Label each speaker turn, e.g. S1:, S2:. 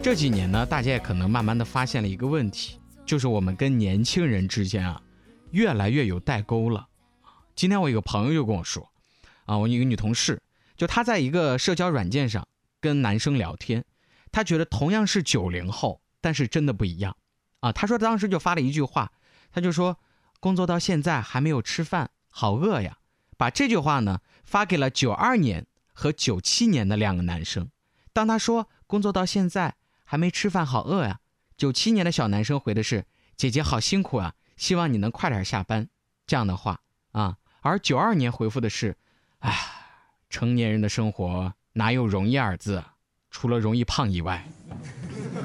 S1: 这几年呢，大家也可能慢慢的发现了一个问题，就是我们跟年轻人之间啊，越来越有代沟了。今天我有个朋友就跟我说，我一个女同事，就她在一个社交软件上跟男生聊天，她觉得同样是90后，但是真的不一样啊。她说当时就发了一句话，她就说工作到现在还没有吃饭，好饿呀。把这句话呢发给了92年和97年的2个男生。当她说工作到现在还没吃饭，好饿呀，97年的小男生回的是姐姐好辛苦啊，希望你能快点下班，这样的话啊。而92年回复的是，成年人的生活哪有容易二字，除了容易胖以外。